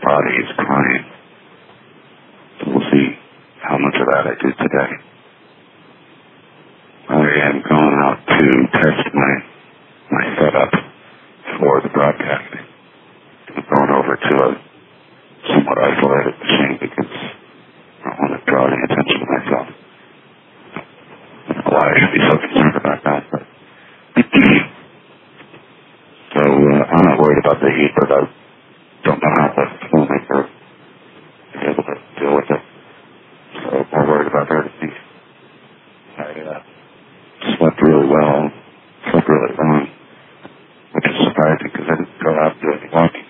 body is crying. So we'll see how much of that I do today.